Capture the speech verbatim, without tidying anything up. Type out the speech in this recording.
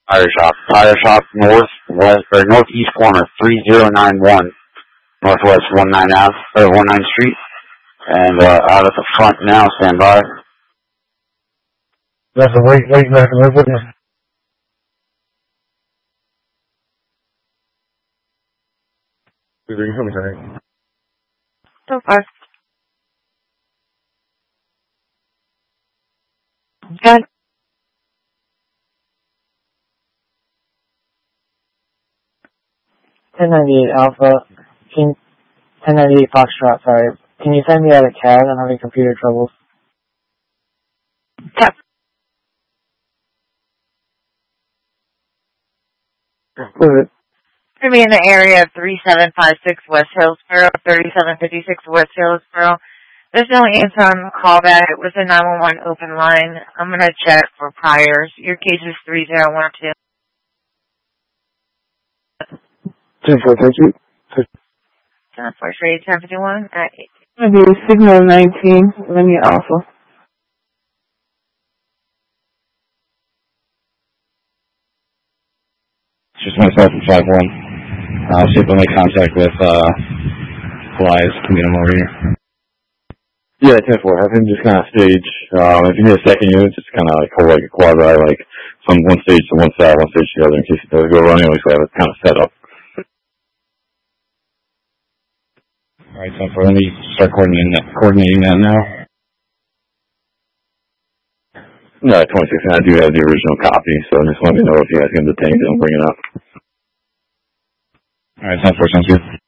Tire shop. Tire shop north west or northeast corner three zero nine one northwest one nine Ave or one nine Street. And uh, out at the front now, stand by. That's a wait, wait, back and live with you. You can hear me, sorry. So far. Good. ten ninety-eight Alpha, can, ten ninety-eight Foxtrot, sorry. Can you send me out a C A D? I'm having computer troubles. Yep. What is it? Going to be in the area of three seven five six West Hillsboro, thirty-seven fifty-six West Hillsboro. There's no answer on the callback. It was a nine one one open line. I'm going to check for priors. Your case is three zero one two. ten four, thank you. ten four, straight ten fifty-one. It's going to be signal nineteen, Linear Alpha. Just myself and five one. I'll see if I make contact with uh, Flies to get him over here. Yeah, ten four. Have him just kind of stage. Um, if you need a second unit, just kind of like hold like a quadri, like from one stage to one side, one stage to the other, in case it does go running. So I have it kind of set up. All right, ten four. Let me start coordinating that, coordinating that now. No, twenty-six. And I do have the original copy, so just let me know if you guys can get the tank and I'll bring it up. All right, ten four. Sounds good.